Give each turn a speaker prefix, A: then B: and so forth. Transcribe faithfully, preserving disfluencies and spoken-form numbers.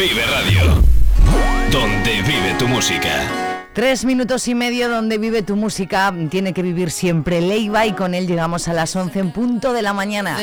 A: Vive Radio, donde vive tu música.
B: Tres minutos y medio donde vive tu música. Tiene que vivir siempre Leiva y con él llegamos a las once en punto de la mañana.